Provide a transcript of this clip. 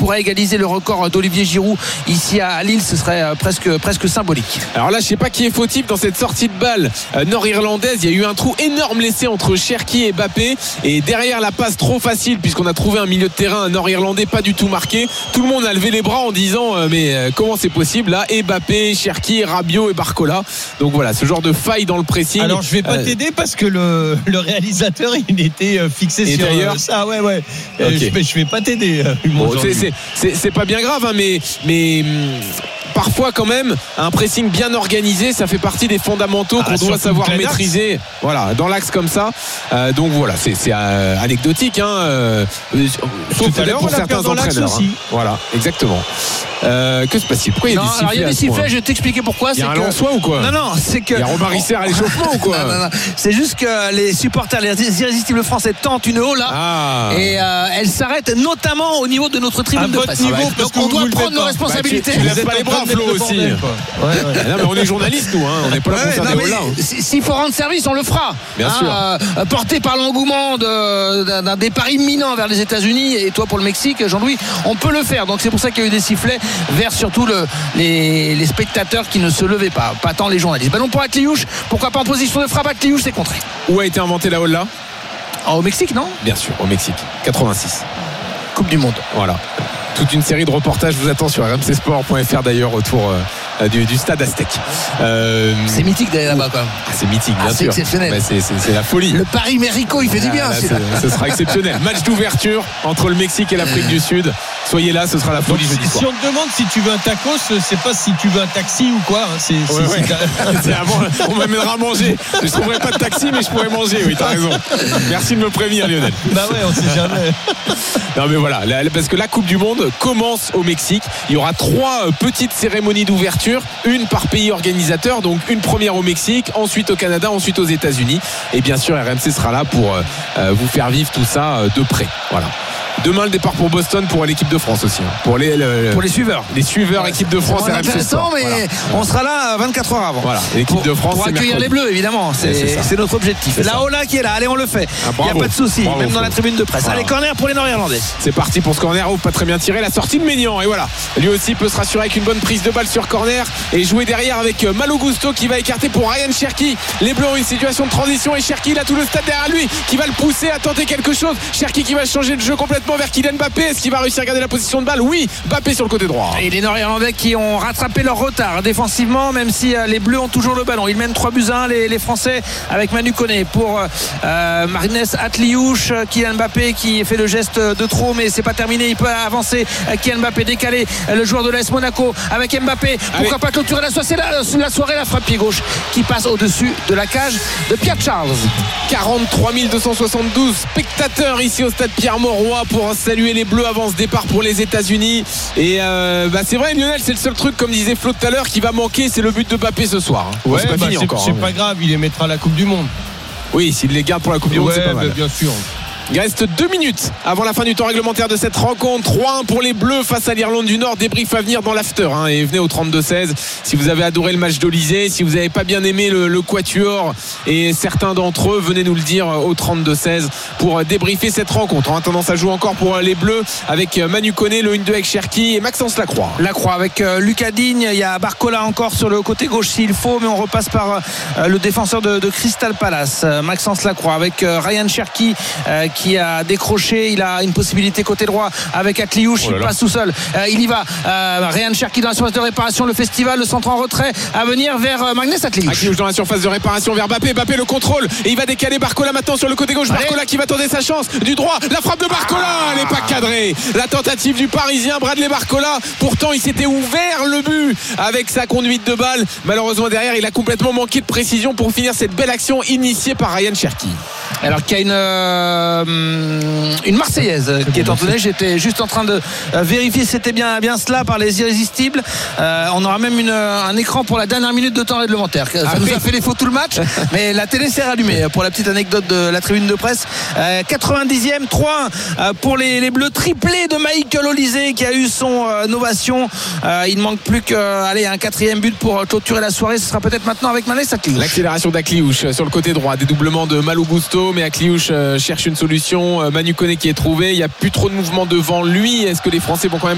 pourrait égaliser le record d'Olivier Giroud ici à Lille. Ce serait presque symbolique. Alors là, je sais pas qui est fautif dans cette sortie de balle nord-irlandaise. Il y a eu un trou énorme laissé entre Cherki et Mbappé, et derrière la passe trop facile, puisqu'on a trouvé un milieu de terrain nord-irlandais pas du tout marqué. Tout le monde a levé les bras en disant mais comment c'est possible là? Et Mbappé, Cherki, Rabiot et Barcola. Donc voilà, ce genre de faille dans le pressing. Alors je vais pas t'aider parce que le réalisateur il était fixé sur ça. Ouais. Okay. Je vais pas t'aider. Bon, c'est pas bien grave, hein, mais parfois quand même un pressing bien organisé, ça fait partie des fondamentaux qu'on doit savoir maîtriser. Voilà, dans l'axe comme ça. Donc voilà, c'est anecdotique, hein, sauf peut-être pour certains entraîneurs. Hein. Voilà, exactement. Que se passe-t-il? Pourquoi il y a des sifflets? Alors il y a des sifflets, je vais t'expliquer pourquoi. Il y a un Lensois ou quoi? Non, c'est que. Il y a Romaricer à l'échauffement ou quoi? Non. C'est juste que les supporters, les irrésistibles français tentent une haut là. Et elle s'arrête notamment au niveau de notre tribune de presse. Donc on doit prendre nos responsabilités. Tu lèves pas les bras, Flo, aussi. Non, mais on est journalistes, nous, hein. On n'est pas là pour faire des hauts là. S'il faut rendre service, on le fera. Bien sûr. Porté par l'engouement d'un départ imminent vers les États-Unis, et toi pour le Mexique, Jean-Louis, on peut le faire. Donc c'est pour ça qu'il y a eu des sifflets vers surtout les spectateurs qui ne se levaient pas tant les journalistes. Ballon pour Akliouche, pourquoi pas en position de frappe? Akliouche, c'est contré. Où a été inventée la Holla? Au Mexique, non? Bien sûr, au Mexique, 86. Coupe du Monde. Voilà. Toute une série de reportages vous attend sur rmcsport.fr d'ailleurs autour du stade Aztec. C'est mythique d'aller là-bas quand même. C'est mythique, bien sûr. C'est exceptionnel. C'est la folie. Le Paris Mérico, il fait du bien. Là, ce sera exceptionnel. Match d'ouverture entre le Mexique et l'Afrique du Sud. Soyez là, ce sera la folie. Donc, si on te demande si tu veux un tacos, c'est pas si tu veux un taxi ou quoi. C'est on m'amènera à manger. Je ne trouverai pas de taxi, mais je pourrais manger. Oui, t'as raison. Merci de me prévenir, Lionel. Bah ouais, on sait jamais. Non mais voilà, parce que la Coupe du Monde commence au Mexique. Il y aura 3 petites cérémonies d'ouverture, une par pays organisateur, donc une première au Mexique, ensuite au Canada, ensuite aux États-Unis, et bien sûr RMC sera là pour vous faire vivre tout ça de près. Voilà. Demain le départ pour Boston pour l'équipe de France aussi, pour les suiveurs. Les suiveurs équipe de France. C'est intéressant, mais voilà. On sera là 24 heures avant. Voilà, l'équipe de France pour accueillir les Bleus évidemment. C'est notre objectif. La Ola qui est là, allez on le fait. Il n'y a pas de souci, même dans la tribune de presse. Allez, corner pour les Nord-Irlandais. C'est parti pour ce corner, pas très bien tiré, la sortie de Maignan, et voilà. Lui aussi peut se rassurer avec une bonne prise de balle sur corner et jouer derrière avec Malo Gusto qui va écarter pour Ryan Cherki. Les Bleus ont une situation de transition et Cherki, il a tout le stade derrière lui qui va le pousser à tenter quelque chose. Cherki qui va changer de jeu complètement vers Kylian Mbappé. Est-ce qu'il va réussir à garder la position de balle? Oui, Mbappé sur le côté droit. Et les Nord-Irlandais qui ont rattrapé leur retard défensivement, même si les Bleus ont toujours le ballon. Ils mènent 3-1 les Français avec Manu Koné pour Martinez, Akliouche, Kylian Mbappé qui fait le geste de trop, mais c'est pas terminé. Il peut avancer. Kylian Mbappé décalé, le joueur de l'AS Monaco avec Mbappé. Pourquoi pas clôturer la soirée, la frappe pied gauche qui passe au-dessus de la cage de Pierre Charles. 43 272 spectateurs ici au stade Pierre-Mauroy pour saluer les Bleus avant ce départ pour les États-Unis. Et c'est vrai, Lionel, c'est le seul truc, comme disait Flo tout à l'heure, qui va manquer, c'est le but de Mbappé ce soir. Ouais, c'est pas fini encore. C'est pas grave, il les mettra à la Coupe du Monde. Oui, s'il les garde pour la Coupe du Monde, c'est pas mal. Bien sûr. Il reste 2 minutes avant la fin du temps réglementaire de cette rencontre. 3-1 pour les Bleus face à l'Irlande du Nord. Débrief à venir dans l'after, hein. Et venez au 32-16 si vous avez adoré le match d'Olysée, si vous n'avez pas bien aimé le quatuor et certains d'entre eux, venez nous le dire au 32-16 pour débriefer cette rencontre. En attendant, ça joue encore pour les Bleus avec Manu Koné, le 1-2 avec Cherki et Maxence Lacroix. Lacroix avec Lucas Digne. Il y a Barcola encore sur le côté gauche s'il faut, mais on repasse par le défenseur de Crystal Palace, Maxence Lacroix, avec Ryan Cherki qui a décroché. Il a une possibilité côté droit avec Akliouche. Il passe tout seul. Il y va. Ryan Cherki dans la surface de réparation. Le festival, le centre en retrait à venir vers Magnès Akliouche. Akliouche dans la surface de réparation vers Mbappé. Mbappé le contrôle et il va décaler Barcola maintenant sur le côté gauche. Barcola qui va tenter sa chance du droit. La frappe de Barcola, elle n'est pas cadrée. La tentative du Parisien Bradley Barcola. Pourtant, il s'était ouvert le but avec sa conduite de balle. Malheureusement, derrière, il a complètement manqué de précision pour finir cette belle action initiée par Ryan Cherki. Alors qu'il y a une Marseillaise qui est entonnée. J'étais juste en train de vérifier si c'était bien cela par les irrésistibles. On aura même un écran pour la dernière minute de temps réglementaire. Ça nous a fait défaut tout le match, mais la télé s'est rallumée. Pour la petite anecdote de la tribune de presse, 90e 3-1 pour les Bleus, triplé de Michael Olysée qui a eu son ovation. Il ne manque plus qu'un 4e but pour clôturer la soirée. Ce sera peut-être maintenant avec Magnès Akliouche. L'accélération d'Akliouche sur le côté droit, dédoublement de Malo Gusto, mais Akliouche cherche une solution. Manu Koné qui est trouvé. Il n'y a plus trop de mouvement devant lui. Est-ce que les Français vont quand même